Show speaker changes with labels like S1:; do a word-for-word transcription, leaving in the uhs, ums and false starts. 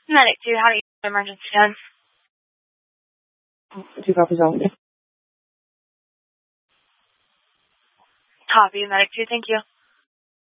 S1: Medic two, how do you emergency ten?
S2: Two copies on.
S1: Copy, Medic two, thank you.